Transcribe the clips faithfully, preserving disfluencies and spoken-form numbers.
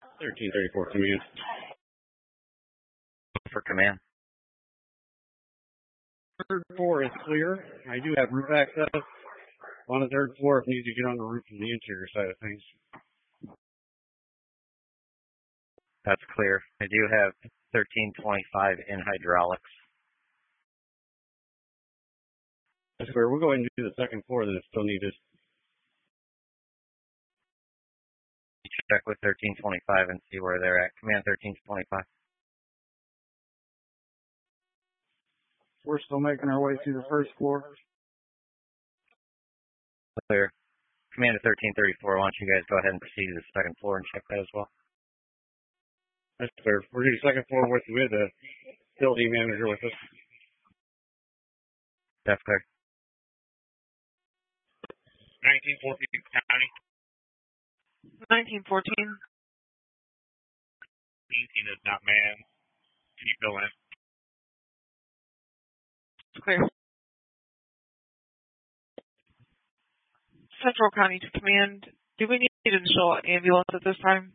thirteen thirty-four command. For command. Third floor is clear. I do have roof access on the third floor if you need to get on the roof from the interior side of things. That's clear. I do have thirteen twenty-five in hydraulics. That's clear. We'll go ahead and do the second floor then if still needed. Check with thirteen twenty-five and see where they're at. Command thirteen twenty-five. We're still making our way through the first floor. Clear. Command at thirteen thirty-four, why don't you guys go ahead and proceed to the second floor and check that as well? That's clear. We're doing the second floor with, with the building manager with us. That's clear. nineteen fourteen County. nineteen fourteen. eighteen is not manned. Can you fill in? Clear. Central County to command. Do we need additional ambulance at this time?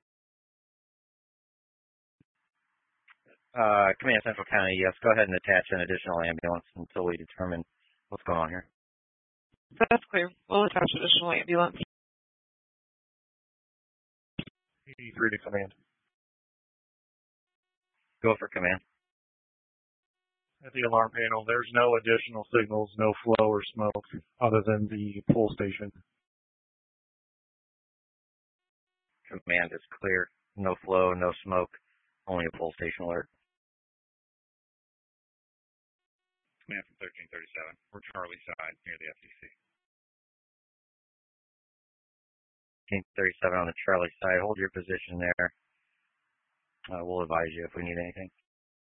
Uh, Command Central County, yes. Go ahead and attach an additional ambulance until we determine what's going on here. That's clear. We'll attach additional ambulance. eighty-three to command. Go for command. At the alarm panel, there's no additional signals, no flow or smoke other than the pull station. Command is clear. No flow, no smoke, only a pull station alert. Command from thirteen thirty-seven. We're Charlie side near the F C C. thirteen thirty-seven on the Charlie side. Hold your position there. Uh, we'll advise you if we need anything.